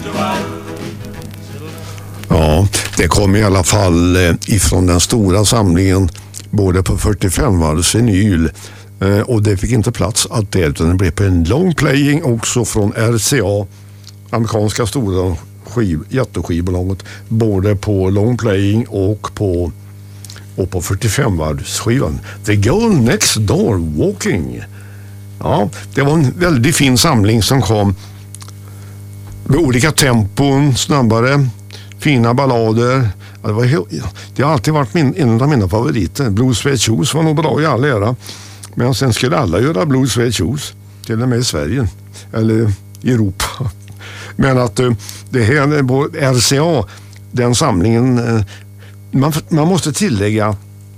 Ja, det kom i alla fall ifrån den stora samlingen både på 45-vars vinyl och det fick inte plats allt det, utan det blev på en long playing också från RCA, amerikanska stora jätteskivbolaget, både på long playing och på 45-vars skivan. The Girl Next Door Walking. Ja, det var en väldigt fin samling som kom med olika tempon, snabbare, fina ballader. Det har alltid varit en av mina favoriter. Blue Suede Shoes var nog bra i all ära. Men sen skulle alla göra Blue Suede Shoes. Till och med i Sverige. Eller i Europa. Men att det här på RCA, den samlingen, man måste tillägga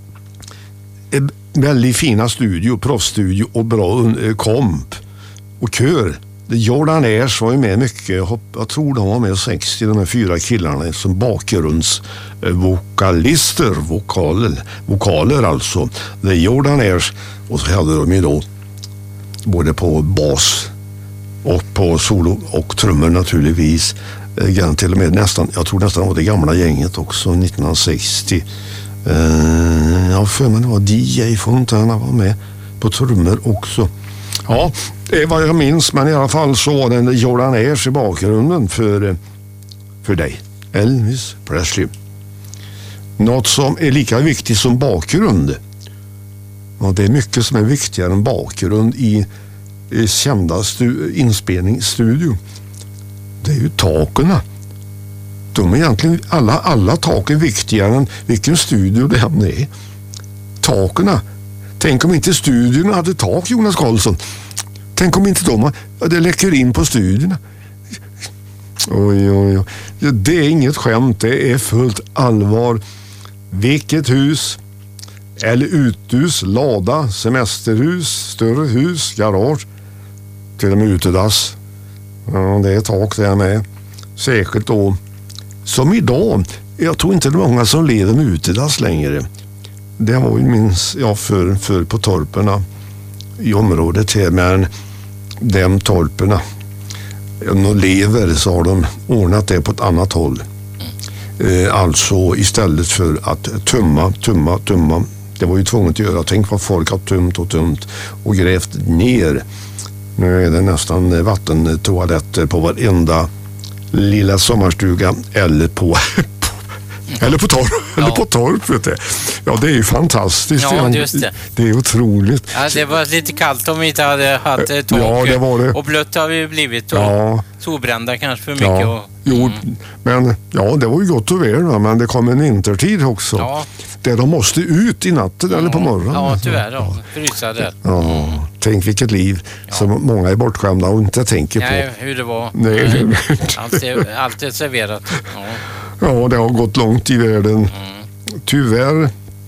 väldigt fina studio, proffsstudio och bra komp och kör. Jordan Ayers var ju med mycket. Jag tror de var med 60, de här 4 killarna som bakgrundsvokalister, vokaler alltså. Det är Jordan Ayers, och så hade de ju då både på bas och på solo och trummor naturligtvis. Till och med jag tror nästan var det gamla gänget också 1960. Jag för mig det var DJ Fontana var med på trummor också. Ja, det är vad jag minns, men i alla fall så var den Jordan Ayers i bakgrunden för dig, Elvis Presley. Något som är lika viktigt som bakgrund. Ja, det är mycket som är viktigare än bakgrund i kända inspelningsstudio. Det är ju takerna. De är egentligen alla tak är viktigare än vilken studio det än är. Takerna. Tänk om inte studiorna hade tak, Jonas Karlsson. Tänk om inte det läcker in på studierna. Oj. Det är inget skämt, det är fullt allvar. Vilket hus eller uthus, lada, semesterhus, större hus, garage, till och med utedass. Ja, det är tak där med. Säkert då. Som idag, jag tror inte det är många som lever med utedass längre. Det var ju minst för på torperna i området här, men de torperna, om de lever så har de ordnat det på ett annat håll. Alltså istället för att tumma. Det var ju tvunget att göra. Tänk vad folk har tömt och grävt ner. Nu är det nästan vattentoaletter på varenda lilla sommarstuga eller på torp, vet du. Ja, det är ju fantastiskt. Ja, just det. Det är otroligt. Ja, det var lite kallt om vi inte hade haft tak. Ja, det var det. Och blött har vi blivit. Och solbrända kanske för mycket. Ja, men det var ju gott och väl, va? Men det kom en vintertid också. Ja. Där de måste ut i natten eller på morgonen. Ja, tyvärr då. Frysa där. Ja, tänk vilket liv som många är bortskämda och inte tänker på. Nej, hur det var. Nej. Allt är serverat. Ja, det har gått långt i världen. Tyvärr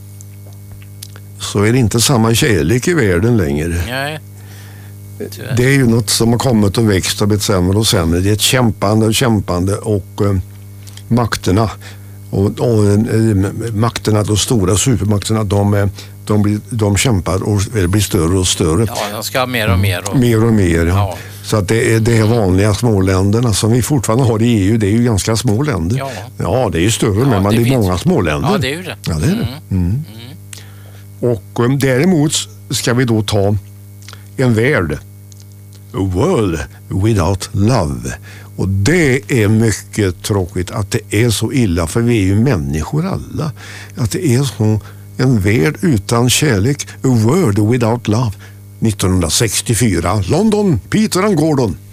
så är det inte samma kärlek i världen längre. Nej. Det är ju något som har kommit och växt och blivit sämre och sämre. Det är ett kämpande och makterna makterna, de stora supermakterna, de kämpar och blir större och större. Ja, de ska ha mer och mer. Mer och mer, ja. Så att det är vanliga småländerna som vi fortfarande har i EU, det är ju ganska små länder. Ja, det är ju större, men det är många småländer. Ja, det är ju det. Ja, det är det. Och däremot ska vi då ta en värld. A world without love. Och det är mycket tråkigt att det är så illa, för vi är ju människor alla. Att det är så en värld utan kärlek. A world without love. 1964. London, Peter and Gordon.